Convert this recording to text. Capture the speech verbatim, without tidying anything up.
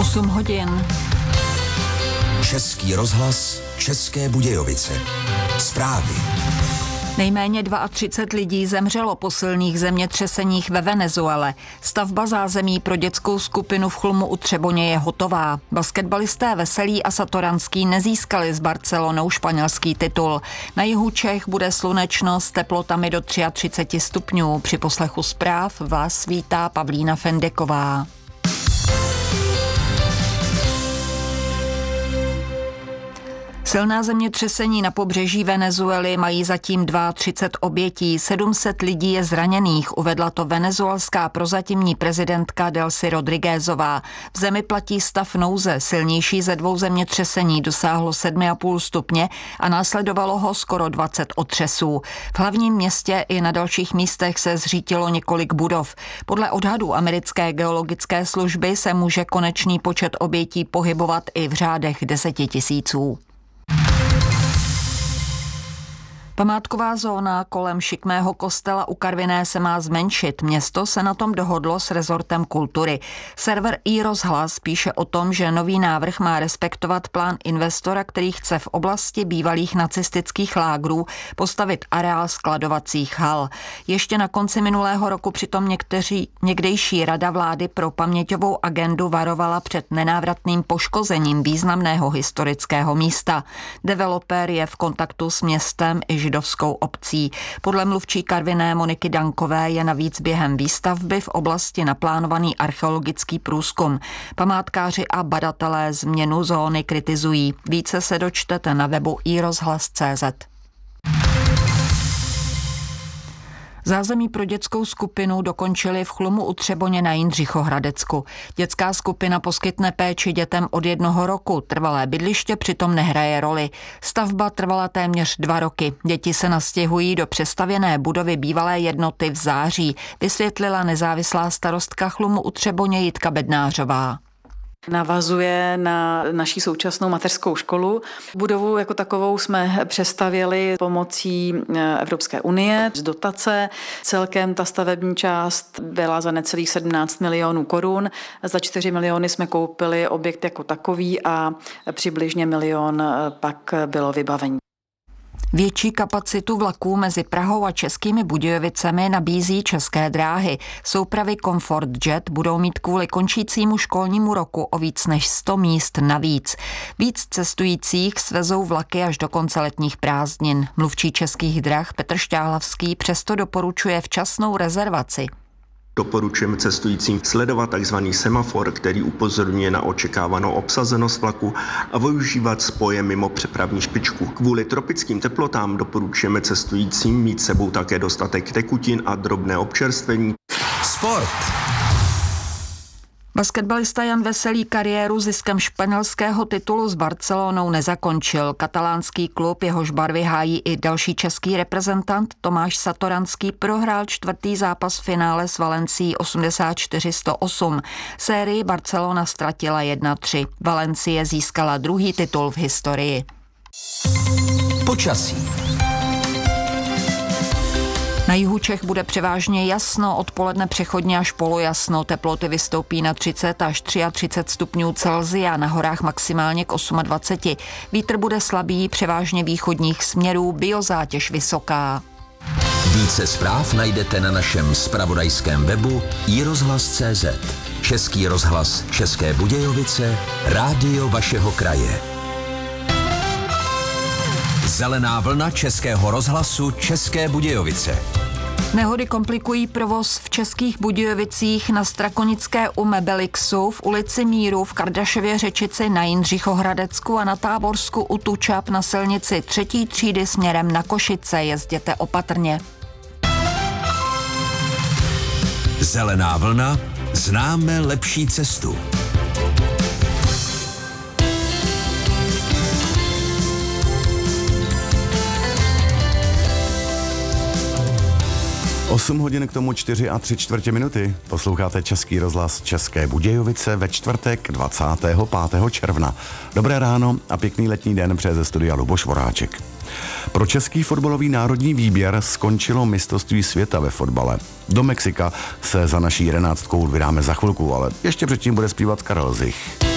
osm hodin. Český rozhlas, České Budějovice. Zprávy. Nejméně třicet dva lidí zemřelo po silných zemětřeseních ve Venezuele. Stavba zázemí pro dětskou skupinu v Chlmu u Třeboně je hotová. Basketbalisté Veselý a Satoranský nezískali s Barcelonou španělský titul. Na jihu Čech bude slunečno s teplotami do třicet tři stupňů. Při poslechu zpráv vás vítá Pavlína Fendeková. Silná zemětřesení na pobřeží Venezuely mají zatím třicet dva obětí, sedm set lidí je zraněných, uvedla to venezuelská prozatímní prezidentka Delcy Rodriguezová. V zemi platí stav nouze, silnější ze dvou zemětřesení dosáhlo sedm a půl stupně a následovalo ho skoro dvacet otřesů. V hlavním městě i na dalších místech se zřítilo několik budov. Podle odhadů americké geologické služby se může konečný počet obětí pohybovat i v řádech deseti tisíců. Památková zóna kolem šikmého kostela u Karviné se má zmenšit. Město se na tom dohodlo s rezortem kultury. Server iRozhlas píše o tom, že nový návrh má respektovat plán investora, který chce v oblasti bývalých nacistických lágrů postavit areál skladovacích hal. Ještě na konci minulého roku přitom někteří, někdejší rada vlády pro paměťovou agendu varovala před nenávratným poškozením významného historického místa. Developer je v kontaktu s městem i židovskou obcí. Podle mluvčí Karviné Moniky Dankové je navíc během výstavby v oblasti naplánovaný archeologický průzkum. Památkáři a badatelé změnu zóny kritizují. Více se dočtete na webu i rozhlas tečka cé zet. Zázemí pro dětskou skupinu dokončili v Chlumu u Třeboně na Jindřichohradecku. Dětská skupina poskytne péči dětem od jednoho roku. Trvalé bydliště přitom nehraje roli. Stavba trvala téměř dva roky. Děti se nastěhují do přestavěné budovy bývalé jednoty v září, vysvětlila nezávislá starostka Chlumu u Třeboně Jitka Bednářová. Navazuje na naší současnou mateřskou školu. Budovu jako takovou jsme přestavěli pomocí Evropské unie z dotace. Celkem ta stavební část byla za necelých sedmnáct milionů korun. Za čtyři miliony jsme koupili objekt jako takový a přibližně milion pak bylo vybavení. Větší kapacitu vlaků mezi Prahou a Českými Budějovicemi nabízí České dráhy. Soupravy Comfort Jet budou mít kvůli končícímu školnímu roku o víc než sto míst navíc. Víc cestujících svezou vlaky až do konce letních prázdnin. Mluvčí Českých drah Petr Šťáhlavský přesto doporučuje včasnou rezervaci. Doporučujeme cestujícím sledovat tzv. Semafor, který upozorňuje na očekávanou obsazenost vlaku a využívat spoje mimo přepravní špičku. Kvůli tropickým teplotám doporučujeme cestujícím mít sebou také dostatek tekutin a drobné občerstvení. Sport. Basketbalista Jan Veselý kariéru ziskem španělského titulu s Barcelonou nezakončil. Katalánský klub, jehož barvy hájí i další český reprezentant Tomáš Satoranský, prohrál čtvrtý zápas v finále s Valencií osmdesát čtyři sto osm. Sérii Barcelona ztratila jedna tři. Valencie získala druhý titul v historii. Počasí. Na jihu Čech bude převážně jasno, odpoledne přechodně až polojasno, teploty vystoupí na třicet až třicet tři stupňů Celsia, na horách maximálně k dvacet osm. Vítr bude slabý, převážně východních směrů, biozátěž vysoká. Více zpráv najdete na našem zpravodajském webu i rozhlas tečka cé zet. Český rozhlas České Budějovice, rádio vašeho kraje. Zelená vlna Českého rozhlasu České Budějovice. Nehody komplikují provoz v Českých Budějovicích na Strakonické u Mebelixu, v ulici Míru, v Kardašově Řečici na Jindřichohradecku a na Táborsku u Tučap na silnici třetí třídy směrem na Košice. Jezděte opatrně. Zelená vlna, známe lepší cestu. osm hodin k tomu čtyři a tři čtvrtě minuty. Posloucháte Český rozhlas České Budějovice ve čtvrtek dvacátého pátého června. Dobré ráno a pěkný letní den přeje ze studia Luboš Voráček. Pro český fotbalový národní výběr skončilo mistrovství světa ve fotbale. Do Mexika se za naší jedenáctkou vydáme za chvilku, ale ještě předtím bude zpívat Karel Zich.